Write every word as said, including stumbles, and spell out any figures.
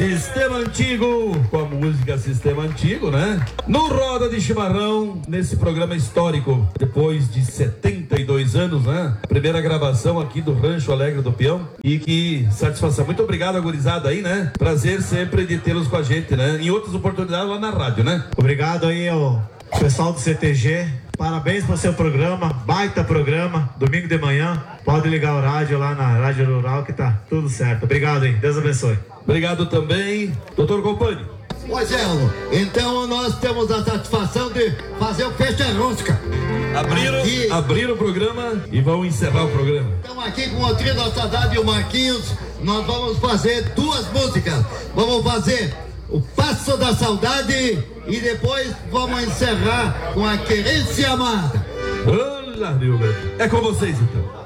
Sistema Antigo, com a música Sistema Antigo, né? No Roda de Chimarrão, nesse programa histórico, depois de setenta e dois anos, né? Primeira gravação aqui do Rancho Alegre do Peão. E que satisfação. Muito obrigado, gurizada aí, né? Prazer sempre de tê-los com a gente, né? Em outras oportunidades lá na rádio, né? Obrigado aí ao pessoal do C T G. Parabéns pelo seu programa, baita programa, domingo de manhã. Pode ligar o rádio lá na Rádio Rural que tá tudo certo. Obrigado aí, Deus abençoe. Obrigado também, doutor Compani. Pois é, Lu. Então nós temos a satisfação de fazer o Festa Rústica. Abriram, aqui, abriram o programa e vão encerrar o programa. Estamos aqui com o Trio da Saudade e o Marquinhos. Nós vamos fazer duas músicas. Vamos fazer o Passo da Saudade e depois vamos encerrar com a Querência Amada. Olá, meu. É com vocês então.